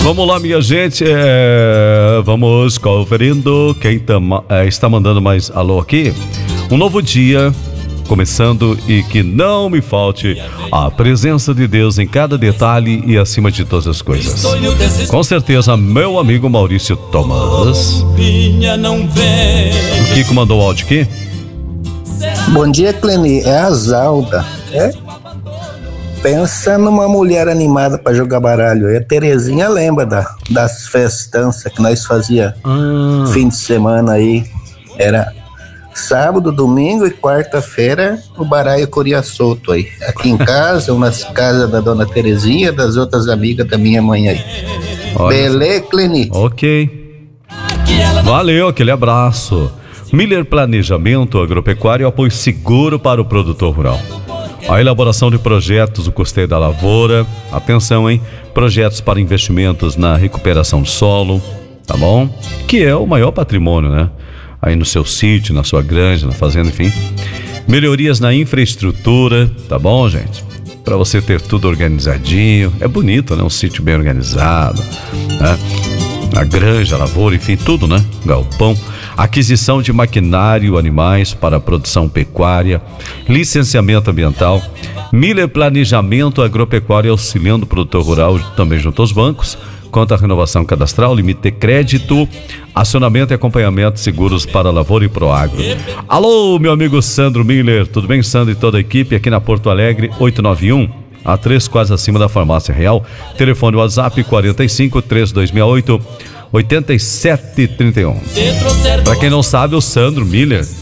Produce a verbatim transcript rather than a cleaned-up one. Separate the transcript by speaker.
Speaker 1: Vamos lá, minha gente, é... vamos conferindo quem tá, é, está mandando mais alô aqui. Um novo dia começando e que não me falte a presença de Deus em cada detalhe e acima de todas as coisas. Com certeza, meu amigo Maurício Thomas. O Kiko mandou o áudio aqui?
Speaker 2: Bom dia, Cleni. É a Zalda. É? Pensa numa mulher animada para jogar baralho. E a Terezinha lembra da, das festanças que nós fazia ah. fim de semana aí. Era sábado, domingo e quarta-feira o baralho corria solto aí. Aqui em casa, umas casas da dona Terezinha, das outras amigas da minha mãe aí. Beleza, Cleni?
Speaker 1: Ok. Valeu, aquele abraço. Miller Planejamento Agropecuário, apoio seguro para o produtor rural. A elaboração de projetos do custeio da lavoura, atenção, hein? Projetos para investimentos na recuperação do solo, tá bom? Que é o maior patrimônio, né? Aí no seu sítio, na sua granja, na fazenda, enfim. Melhorias na infraestrutura, tá bom, gente? Para você ter tudo organizadinho. É bonito, né? Um sítio bem organizado, né? A granja, a lavoura, enfim, tudo, né? Galpão. Aquisição de maquinário, animais para a produção pecuária, licenciamento ambiental, Miller Planejamento Agropecuário auxiliando o produtor rural também junto aos bancos, quanto à renovação cadastral, limite de crédito, acionamento e acompanhamento seguros para lavoura e proagro. Alô, meu amigo Sandro Miller, tudo bem, Sandro e toda a equipe aqui na Porto Alegre, oito nove um, a três quase acima da Farmácia Real, telefone WhatsApp quarenta e cinco, três dois seis oito, oitenta e sete trinta e um. Para quem não sabe, o Sandro Miller